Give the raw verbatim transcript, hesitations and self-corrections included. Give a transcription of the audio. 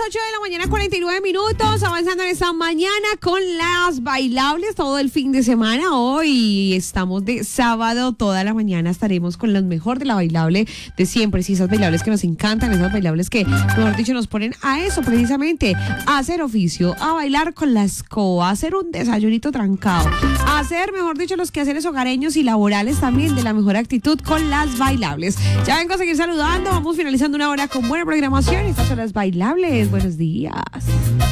ocho de la mañana, cuarenta y nueve minutos, avanzando en esta mañana con las bailables todo el fin de semana. Hoy estamos de sábado, toda la mañana estaremos con lo mejor de la bailable de siempre. Sí, esas bailables que nos encantan, esas bailables que, mejor dicho, nos ponen a eso precisamente, a hacer oficio, a bailar con la escoba, a hacer un desayunito trancado, a hacer, mejor dicho, los quehaceres hogareños y laborales también de la mejor actitud con las bailables. Ya vengo a seguir saludando, vamos finalizando una hora con buena programación. Estas son las bailables. Buenos días.